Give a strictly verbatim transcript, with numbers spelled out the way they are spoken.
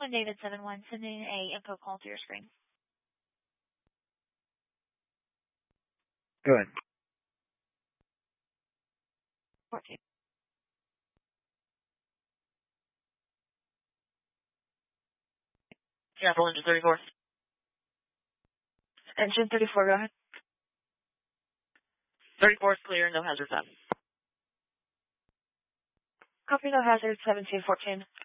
One David seven one, sending a info call to your screen. Go ahead. fourteen. Careful, engine thirty-four. Engine thirty-four, go ahead. thirty-four is clear, no hazards up. Copy, no hazard, seventeen fourteen.